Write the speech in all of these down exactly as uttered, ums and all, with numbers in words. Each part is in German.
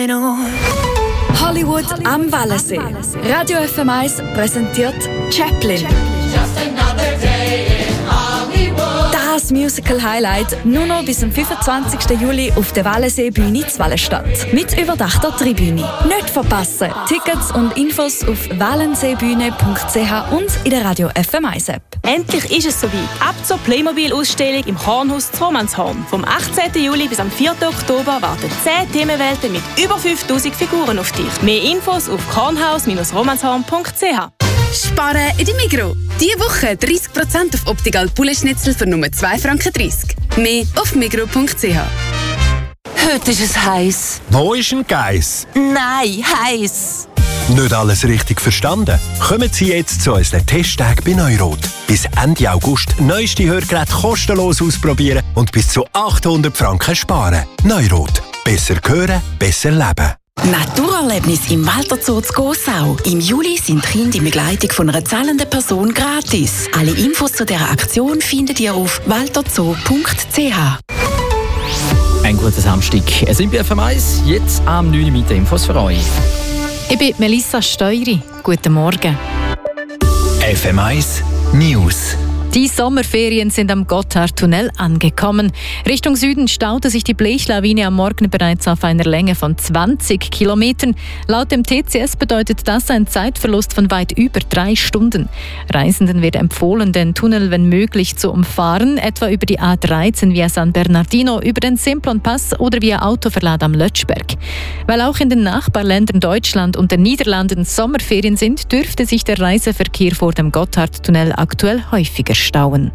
camino. Hollywood am Wallensee. Radio F M eins präsentiert Chaplin. Just another day in Hollywood. Das Musical-Highlight nur noch bis zum fünfundzwanzigsten Juli auf der Wallensee-Bühne zu Wallenstadt. Mit überdachter Tribüne. Nicht verpassen. Tickets und Infos auf wallenseebühne punkt c h und in der Radio F M eins App. Endlich ist es soweit. Ab zur Playmobil-Ausstellung im Kornhaus zu Romanshorn. Vom achtzehnten Juli bis am vierten Oktober warten zehn Themenwelten mit über fünftausend Figuren auf dich. Mehr Infos auf kornhaus romanshorn punkt c h. Sparen in der Migros. Diese Woche dreißig Prozent auf Optical Poulet-Schnitzel für nur zwei Franken dreißig. Mehr auf migros punkt c h. Heute ist es heiß. Wo ist ein Geiss? Nein, heiß. Nicht alles richtig verstanden? Kommen Sie jetzt zu unseren Testtagen bei Neurot. Bis Ende August neueste Hörgeräte kostenlos ausprobieren und bis zu achthundert Franken sparen. Neurot. Besser hören, besser leben. Naturerlebnis im Walter Zoo zu Gossau. Im Juli sind Kinder in Begleitung von einer zahlenden Person gratis. Alle Infos zu dieser Aktion findet ihr auf walterzoo punkt c h. Ein guter Samstag. Es sind bei F M eins, jetzt am neun Uhr mit den Infos für euch. Ich bin Melissa Steury. Guten Morgen. F M eins News. Die Sommerferien sind am Gotthardtunnel angekommen. Richtung Süden staute sich die Blechlawine am Morgen bereits auf einer Länge von zwanzig Kilometern. Laut dem T C S bedeutet das einen Zeitverlust von weit über drei Stunden. Reisenden wird empfohlen, den Tunnel wenn möglich zu umfahren, etwa über die A dreizehn via San Bernardino, über den Simplon-Pass oder via Autoverlad am Lötschberg. Weil auch in den Nachbarländern Deutschland und den Niederlanden Sommerferien sind, dürfte sich der Reiseverkehr vor dem Gotthardtunnel aktuell häufiger stauen.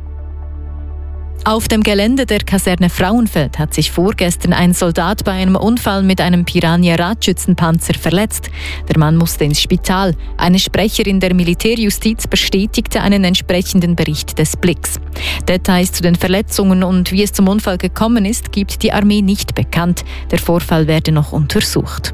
Auf dem Gelände der Kaserne Frauenfeld hat sich vorgestern ein Soldat bei einem Unfall mit einem Piranha-Radschützenpanzer verletzt. Der Mann musste ins Spital. Eine Sprecherin der Militärjustiz bestätigte einen entsprechenden Bericht des Blicks. Details zu den Verletzungen und wie es zum Unfall gekommen ist, gibt die Armee nicht bekannt. Der Vorfall werde noch untersucht.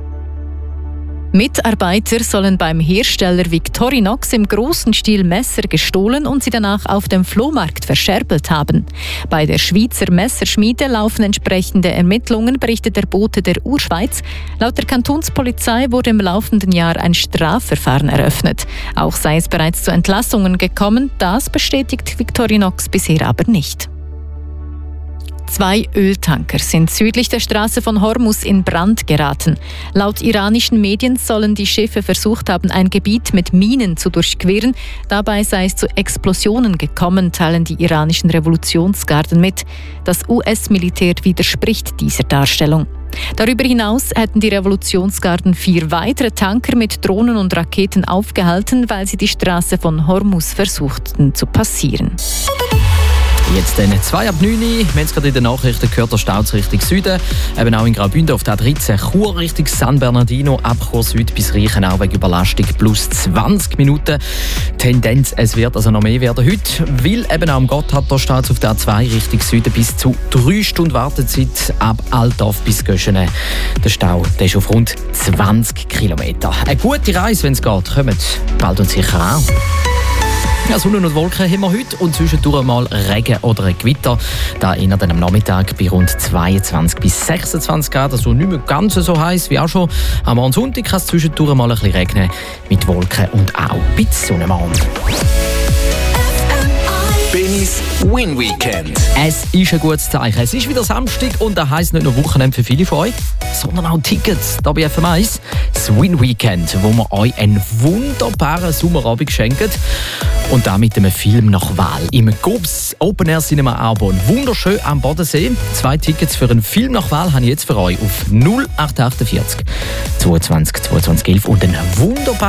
Mitarbeiter sollen beim Hersteller Victorinox im großen Stil Messer gestohlen und sie danach auf dem Flohmarkt verscherbelt haben. Bei der Schweizer Messerschmiede laufen entsprechende Ermittlungen, berichtet der Bote der Urschweiz. Laut der Kantonspolizei wurde im laufenden Jahr ein Strafverfahren eröffnet. Auch sei es bereits zu Entlassungen gekommen, das bestätigt Victorinox bisher aber nicht. Zwei Öltanker sind südlich der Straße von Hormuz in Brand geraten. Laut iranischen Medien sollen die Schiffe versucht haben, ein Gebiet mit Minen zu durchqueren. Dabei sei es zu Explosionen gekommen, teilen die iranischen Revolutionsgarden mit. Das U S-Militär widerspricht dieser Darstellung. Darüber hinaus hätten die Revolutionsgarden vier weitere Tanker mit Drohnen und Raketen aufgehalten, weil sie die Straße von Hormuz versuchten zu passieren. Jetzt dann zwei ab neun Uhr. Wir haben es gerade in den Nachrichten gehört, der Stau Richtung Süden. Eben auch in Graubünden auf der A dreizehn Chur Richtung San Bernardino, ab Chur Süd bis Reichenau wegen Überlastung plus zwanzig Minuten. Tendenz, es wird also noch mehr werden heute, weil eben auch am Gotthard da steht auf der A zwei Richtung Süden bis zu drei Stunden Wartezeit ab Altdorf bis Göschene. Der Stau der ist auf rund zwanzig Kilometer. Eine gute Reise, wenn es geht. Kommt bald und sicher auch. Ja, Sonne und Wolken haben wir heute und zwischendurch mal Regen oder ein Gewitter. Da eher dann am Nachmittag bei rund zweiundzwanzig bis sechsundzwanzig Grad, also nicht mehr ganz so heiß wie auch schon. Am Sonntag kann es zwischendurch mal ein bisschen regnen mit Wolken und auch ein bisschen Sonnenmann. Bennys Win Weekend. Es ist ein gutes Zeichen. Es ist wieder Samstag und das heisst nicht nur Wochenende für viele von euch, sondern auch Tickets hier bei F M eins. Das Win Weekend, wo wir euch einen wunderbaren Sommerabend schenken. Und da mit einem Film nach Wahl. Im Gobs Open Air Cinema Arbon. Wunderschön am Bodensee. Zwei Tickets für einen Film nach Wahl habe ich jetzt für euch auf null acht vier acht zweiundzwanzig zweiundzwanzig elf und einen wunderbaren